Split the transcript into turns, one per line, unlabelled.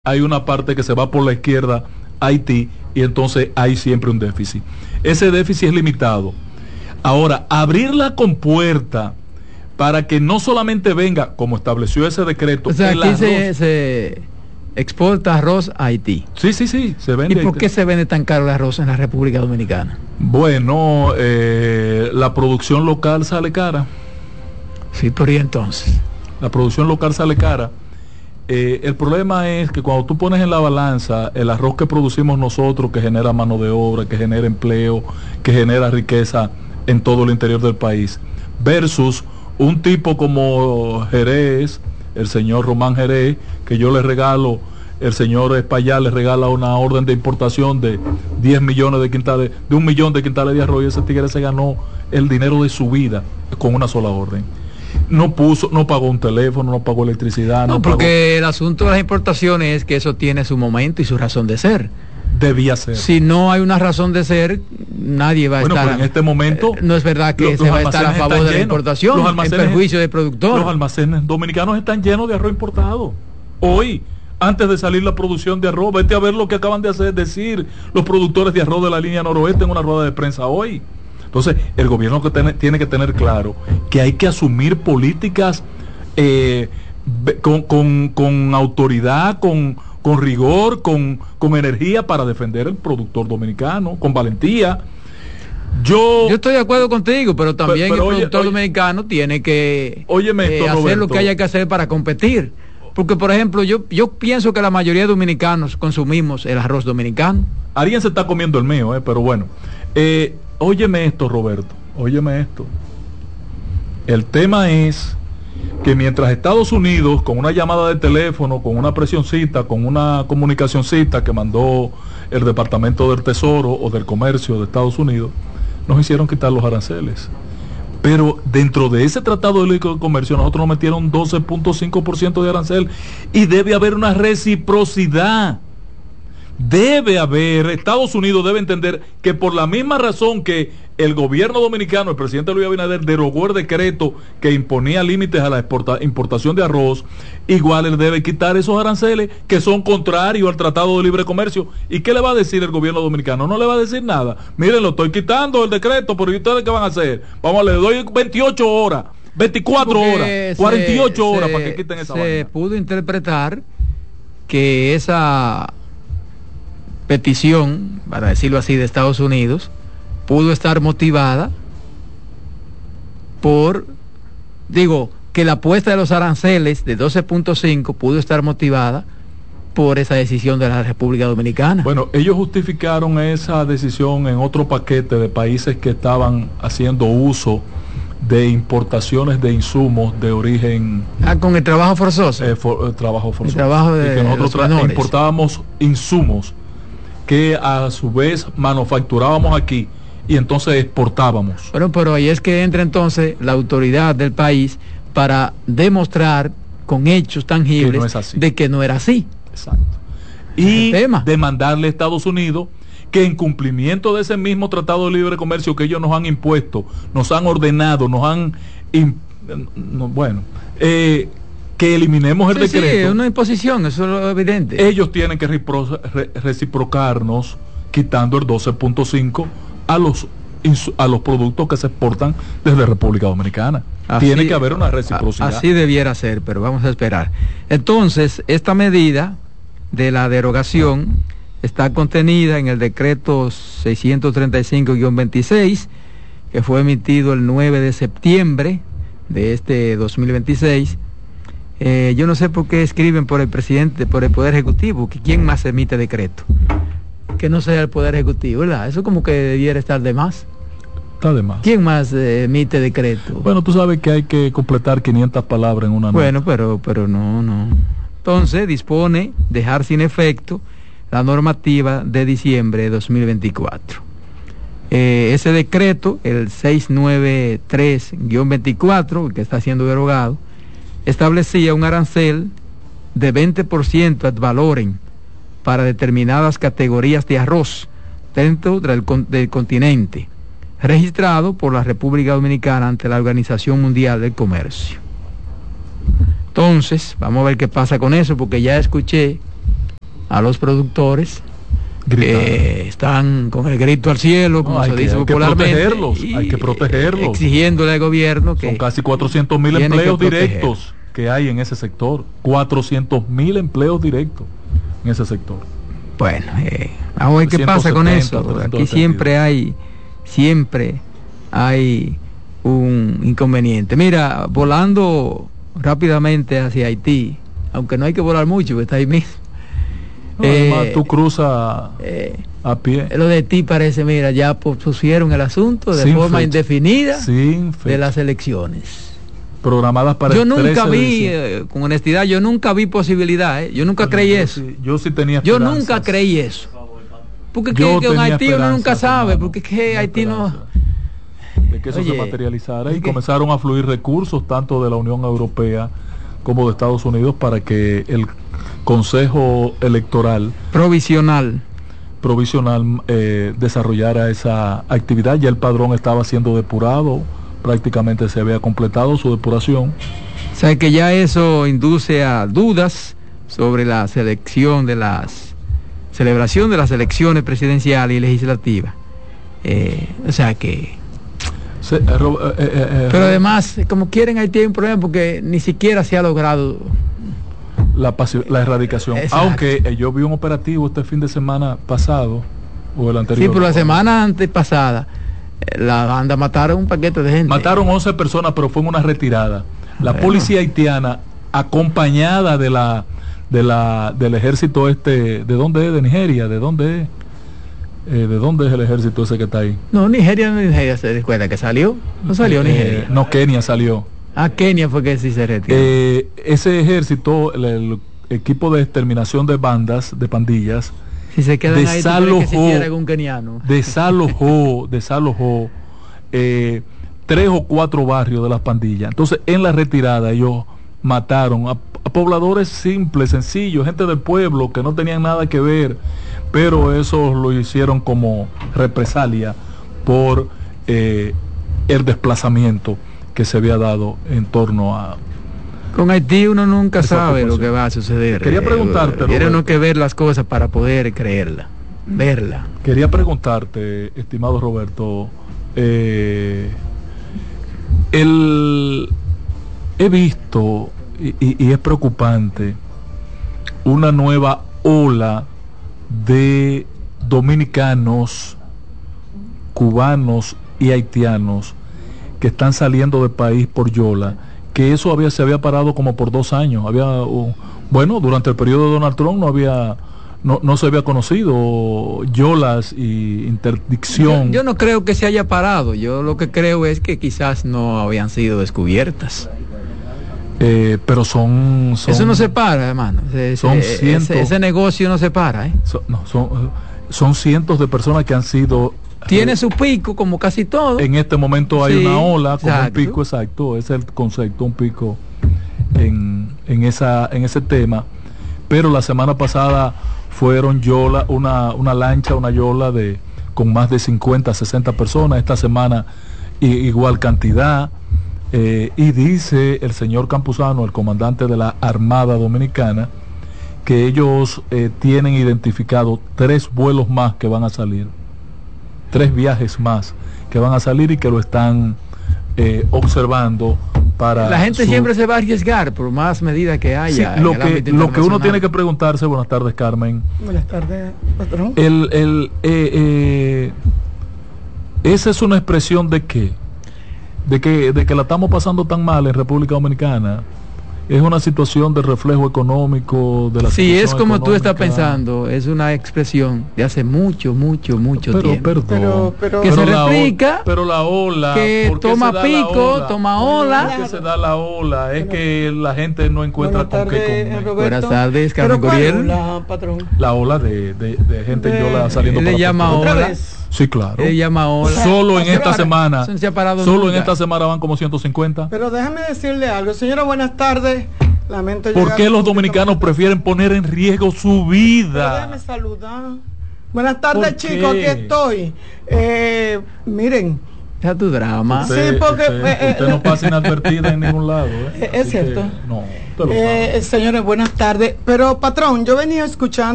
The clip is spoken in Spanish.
hay una parte que se va por la izquierda, Haití, y entonces hay siempre un déficit. Ese déficit es limitado. Ahora, abrir la compuerta para que no solamente venga, como estableció ese decreto,
o sea,
el
aquí
arroz.
se exporta arroz a Haití.
Sí, se vende.
¿Y por qué se vende tan caro el arroz en la República Dominicana?
Bueno, la producción local sale cara.
Sí, pero ¿y entonces?
La producción local sale cara. El problema es que cuando tú pones en la balanza el arroz que producimos nosotros, que genera mano de obra, que genera empleo, que genera riqueza en todo el interior del país, versus un tipo como Jerez, el señor Román Jerez, que yo le regalo, el señor Espaillat le regala una orden de importación de 10 millones de quintales, de 1 millón de quintales de arroz, y ese tigre se ganó el dinero de su vida con una sola orden. No pagó un teléfono, no pagó electricidad.
No, porque el asunto de las importaciones es que eso tiene su momento y su razón de ser.
Debía ser.
Si no hay una razón de ser, nadie va a estar.
Pero en este momento
no es verdad que se va a estar a favor de la importación en perjuicio del productor.
Los almacenes dominicanos están llenos de arroz importado. Hoy, antes de salir la producción de arroz, vete a ver lo que acaban de decir los productores de arroz de la línea noroeste en una rueda de prensa hoy. Entonces, el gobierno tiene que tener claro que hay que asumir políticas con autoridad, con rigor, con energía para defender el productor dominicano, con valentía. Yo
estoy de acuerdo contigo, pero también el productor dominicano tiene que hacer lo que haya que hacer para competir. Porque, por ejemplo, yo pienso que la mayoría de dominicanos consumimos el arroz dominicano.
Alguien se está comiendo el mío, pero bueno. Óyeme esto, Roberto, óyeme esto. El tema es que mientras Estados Unidos, con una llamada de teléfono, con una presioncita, con una comunicacioncita que mandó el Departamento del Tesoro o del Comercio de Estados Unidos, nos hicieron quitar los aranceles. Pero dentro de ese Tratado de Libre Comercio nosotros nos metieron 12.5% de arancel, y debe haber una reciprocidad. Debe haber, Estados Unidos debe entender que por la misma razón que el gobierno dominicano, el presidente Luis Abinader, derogó el decreto que imponía límites a la importación de arroz, igual él debe quitar esos aranceles que son contrarios al Tratado de Libre Comercio. ¿Y qué le va a decir el gobierno dominicano? No le va a decir nada. Miren, lo estoy quitando el decreto, pero ¿y ustedes qué van a hacer? Vamos, le doy 28 horas, 24 horas, 48 horas para que quiten esa vaina.
Se pudo interpretar que esa petición, para decirlo así, de Estados Unidos, pudo estar motivada que la apuesta de los aranceles de 12.5 pudo estar motivada por esa decisión de la República Dominicana.
Bueno, ellos justificaron esa decisión en otro paquete de países que estaban haciendo uso de importaciones de insumos de origen...
con el trabajo forzoso.
Trabajo forzoso.
El trabajo de
y que nosotros importábamos insumos que a su vez manufacturábamos aquí y entonces exportábamos.
Bueno, pero ahí es que entra entonces la autoridad del país para demostrar con hechos tangibles de que no era así.
Exacto. Y demandarle a Estados Unidos que en cumplimiento de ese mismo Tratado de Libre Comercio que ellos nos han impuesto, nos han ordenado, nos han... que eliminemos el decreto.
Sí, es una imposición, eso es lo evidente.
Ellos tienen que reciprocarnos quitando el 12.5 a los productos que se exportan desde República Dominicana. Tiene que haber una reciprocidad.
Así debiera ser, pero vamos a esperar. Entonces, esta medida de la derogación está contenida en el decreto 635-26, que fue emitido el 9 de septiembre de este 2026. Yo no sé por qué escriben por el presidente, por el Poder Ejecutivo, que quién más emite decreto, que no sea el Poder Ejecutivo, ¿verdad? Eso como que debiera estar de más.
Está de más.
¿Quién más emite decreto?
Bueno, tú sabes que hay que completar 500 palabras en una nota.
Bueno, pero no. Entonces dispone dejar sin efecto la normativa de diciembre de 2024. Ese decreto, el 693-24, que está siendo derogado, establecía un arancel de 20% ad valorem para determinadas categorías de arroz dentro del continente, registrado por la República Dominicana ante la Organización Mundial del Comercio. Entonces, vamos a ver qué pasa con eso, porque ya escuché a los productores que están con el grito al cielo, como se dice popularmente,
hay que protegerlos,
exigiéndole al gobierno que
son casi 400.000 empleos directos que hay en ese sector, 400.000 empleos directos en ese sector.
Bueno, vamos a ver qué pasa con eso. Aquí siempre hay un inconveniente. Mira, volando rápidamente hacia Haití, aunque no hay que volar mucho, porque está ahí mismo.
Además, tú cruzas a pie.
Lo de Haití parece, mira, ya pusieron el asunto de forma indefinida de las elecciones
programadas para
yo nunca vi, con honestidad, yo nunca vi posibilidad, yo nunca creí eso.
Yo sí tenía esperanzas.
Yo nunca creí eso. Porque que en Haití uno nunca sabe, porque que Haití no...
De que eso se materializara y comenzaron a fluir recursos tanto de la Unión Europea como de Estados Unidos para que el Consejo Electoral Provisional desarrollara esa actividad. Ya el padrón estaba siendo depurado, prácticamente se había completado su depuración.
O sea que ya eso induce a dudas sobre la celebración de las elecciones presidenciales y legislativas. O sea que... pero además, como quieren, Haití hay un problema porque ni siquiera se ha logrado
la erradicación. Exacto. Aunque yo vi un operativo este fin de semana pasado o el anterior.
Sí, pero la semana antepasada la banda mataron un paquete de gente.
Mataron 11 personas, pero fue en una retirada. La policía haitiana, acompañada del ejército ¿de dónde es? De Nigeria, ¿de dónde es? ¿De dónde es el ejército ese que está ahí?
No, Nigeria se recuerda que salió. No salió Nigeria.
No, Kenia salió.
Kenia fue que sí se retiró.
Ese ejército, el equipo de exterminación de bandas, de pandillas,
si se quedan ahí,
desalojó 3 o 4 barrios de las pandillas. Entonces, en la retirada ellos mataron a pobladores simples, sencillos, gente del pueblo que no tenían nada que ver, pero eso lo hicieron como represalia por el desplazamiento que se había dado en torno a...
Con Haití uno nunca sabe lo que va a suceder.
Quería preguntarte,
tiene uno que ver las cosas para poder creerla, verla.
Quería preguntarte, estimado Roberto, he visto, y es preocupante, una nueva ola de dominicanos, cubanos y haitianos que están saliendo del país por Yola, que eso se había parado como por 2 años. Durante el periodo de Donald Trump no se había conocido yolas y interdicción.
Yo no creo que se haya parado. Yo lo que creo es que quizás no habían sido descubiertas.
Pero son
eso no se para, hermano. Ese negocio no se para,
son cientos de personas que han sido...
Tiene su pico, como casi todo.
En este momento hay una ola con
exacto.
Un pico, exacto, ese es el concepto, un pico en ese tema. Pero la semana pasada fueron yola, una lancha, una yola con más de 50, 60 personas. Esta semana igual cantidad. Y dice el señor Campuzano, el comandante de la Armada Dominicana, que ellos tienen identificado 3 vuelos más que van a salir. 3 viajes más que van a salir y que lo están observando para...
La gente siempre se va a arriesgar por más medidas que haya.
Sí, lo que uno tiene que preguntarse. Buenas tardes, Carmen.
Buenas tardes, patrón.
Esa es una expresión de qué, de que la estamos pasando tan mal en República Dominicana. Es una situación de reflejo económico de la situación.
Sí, es como
económica.
Tú estás pensando, es una expresión de hace mucho tiempo. Que se replica,
pero la ola,
que toma pico, toma ola.
¿Por qué se da la ola? Es que la gente no encuentra con qué comer.
Buenas tardes, Carmen Curiel.
La ola de gente yola saliendo
para la
llama
ola.
Sí, claro.
Le llama ola.
Solo en esta semana. En esta semana van como 150.
Pero déjame decirle algo, señora, buenas tardes. Lamento.
¿Por qué los dominicanos prefieren poner en riesgo su vida?
Déjame saludar. Buenas tardes, chicos, aquí estoy. Miren.
Ya tu drama.
Sí, porque
usted no pasa inadvertida en ningún lado.
Es cierto.
No.
Señores, buenas tardes. Pero patrón, yo venía escuchando